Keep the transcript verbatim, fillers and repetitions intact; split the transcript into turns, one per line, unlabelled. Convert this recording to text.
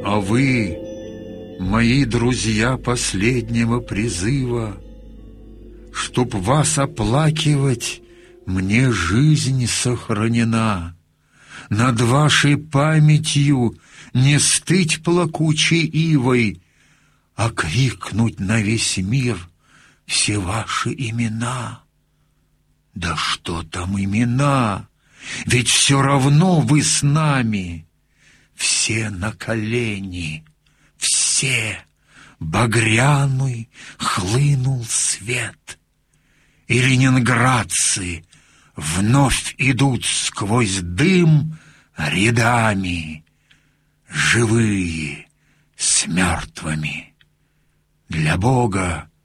А вы, мои друзья последнего призыва, чтоб вас оплакивать, мне жизнь сохранена. Над вашей памятью не стыть плакучей ивой, а крикнуть на весь мир все ваши имена. Да что там имена, ведь все равно вы с нами. Все на колени, все, багряный хлынул свет, и ленинградцы вновь идут сквозь дым рядами, живые с мертвыми. Для Бога